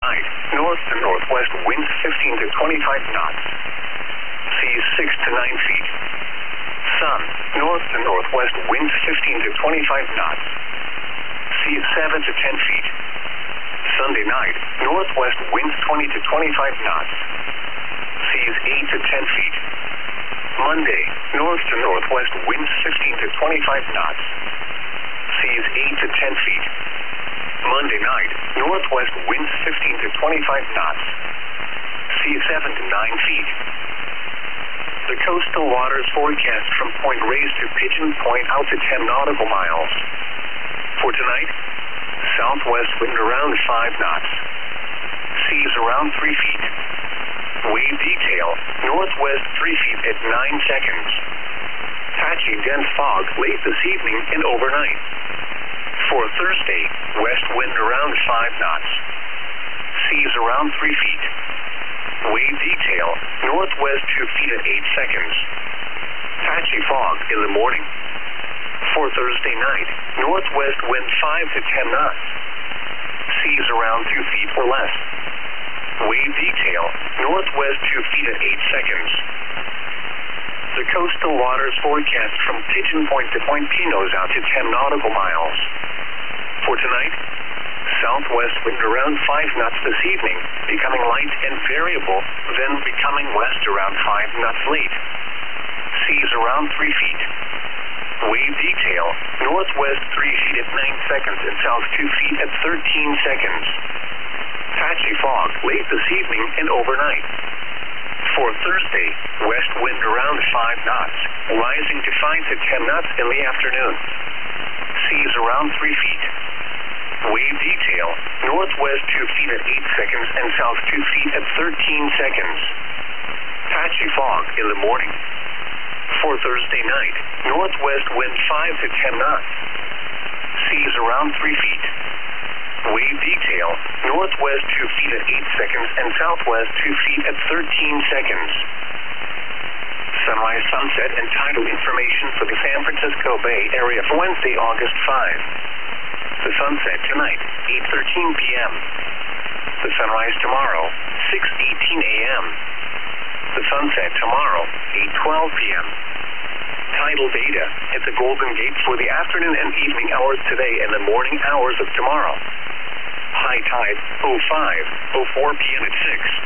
Night, north to northwest winds 15 to 25 knots. Seas 6 to 9 feet. Sun, north to northwest winds 15 to 25 knots. Seas 7 to 10 feet. Sunday night, northwest winds 20 to 25 knots. Seas 8 to 10 feet. Monday, north to northwest winds 15 to 25 knots. Seas 8 to 10 feet. Monday night, northwest winds 15 to 25 knots. Seas 7 to 9 feet. The coastal waters forecast from Point Reyes to Pigeon Point out to 10 nautical miles. For tonight, southwest wind around 5 knots. Seas around 3 feet. Wave detail, northwest 3 feet at 9 seconds. Patchy dense fog late this evening and overnight. For Thursday, west wind around 5 knots. Seas around 3 feet. Wave detail, northwest 2 feet at 8 seconds. Patchy fog in the morning. For Thursday night, northwest wind 5 to 10 knots. Seas around 2 feet or less. Wave detail, northwest 2 feet at 8 seconds. The coastal waters forecast from Pigeon Point to Point Pinos out to 10 nautical miles. For tonight, southwest wind around 5 knots this evening, becoming light and variable, then becoming west around 5 knots late. Seas around 3 feet. Wave detail, northwest 3 feet at 9 seconds and south 2 feet at 13 seconds. Patchy fog late this evening and overnight. For Thursday, west wind around 5 knots, rising to 5 to 10 knots in the afternoon. Seas around 3 feet. Wave detail, northwest 2 feet at 8 seconds and south 2 feet at 13 seconds. Patchy fog in the morning. For Thursday night, northwest wind 5 to 10 knots. Seas around 3 feet. Wave detail, northwest 2 feet at 8 seconds and southwest 2 feet at 13 seconds. Sunrise, sunset, and tidal information for the San Francisco Bay Area for Wednesday, August 5. The sunset tonight, 8:13 p.m. The sunrise tomorrow, 6:18 a.m. The sunset tomorrow, 8:12 p.m. Tidal data at the Golden Gate for the afternoon and evening hours today and the morning hours of tomorrow. High tide, 05:04 p.m. at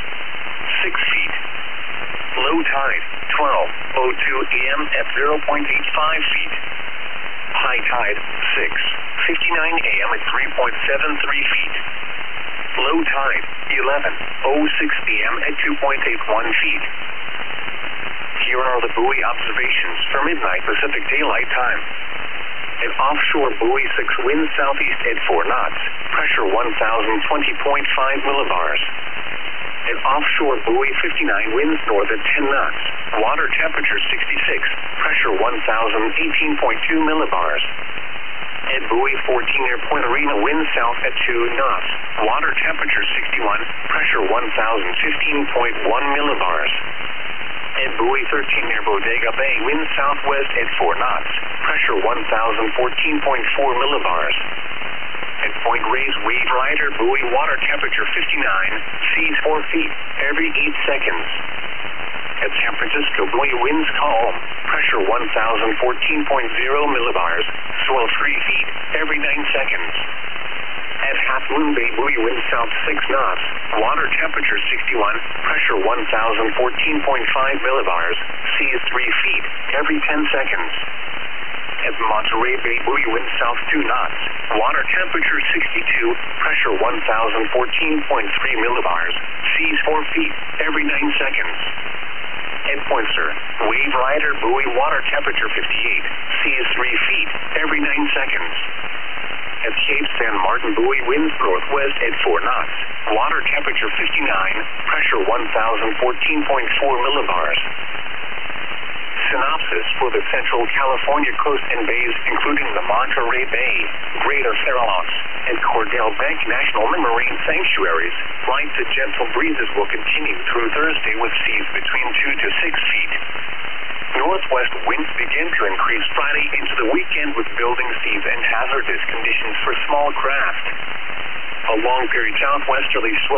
6 feet. Low tide, 12:02 a.m. at 0.85 feet. High tide, 6:59 a.m. at 3.73 feet. Low tide, 11:06 p.m. at 2.81 feet. Here are the buoy observations for midnight Pacific Daylight Time. An offshore buoy 6 winds southeast at 4 knots, pressure 1,020.5 millibars. An offshore buoy 59 winds north at 10 knots, water temperature 66, pressure 1,018.2 millibars. At buoy 14 near Point Arena winds south at 2 knots, water temperature 61, pressure 1,015.1 millibars. At buoy 13 near Bodega Bay, wind southwest at 4 knots, pressure 1,014.4 millibars. At Point Reyes Wave Rider buoy, water temperature 59, seas 4 feet every 8 seconds. At San Francisco buoy, winds calm, pressure 1,014.0 millibars, swell 3 feet every 9 seconds. At Half Moon Bay buoy, wind south 6 knots, water temperature 61, pressure 1,014.5 millibars, seas 3 feet every 10 seconds. At Monterey Bay buoy, wind south 2 knots, water temperature 62, pressure 1,014.3 millibars, seas 4 feet every 9 seconds. At Point Sur, Wave Rider buoy, water temperature 58, seas 3 feet every 9 seconds. At Cape San Martin buoy, winds northwest at 4 knots, water temperature 59, pressure 1,014.4 millibars. Synopsis for the Central California coast and bays, including the Monterey Bay, Greater Farallon, and Cordell Bank National Marine Sanctuaries. Light to gentle breezes will continue through Thursday with seas between 2 to 6 feet. Northwest winds begin to increase Friday into the weekend with building seas and hazardous conditions for small craft. A long period southwesterly swell